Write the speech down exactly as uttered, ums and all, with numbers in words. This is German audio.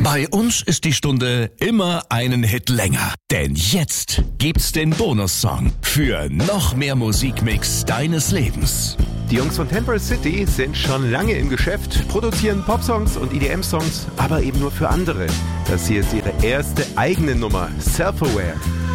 Bei uns ist die Stunde immer einen Hit länger. Denn jetzt gibt's den Bonussong für noch mehr Musikmix deines Lebens. Die Jungs von Temperance City sind schon lange im Geschäft, produzieren Popsongs und E D M-Songs, aber eben nur für andere. Das hier ist ihre erste eigene Nummer, Self-Aware.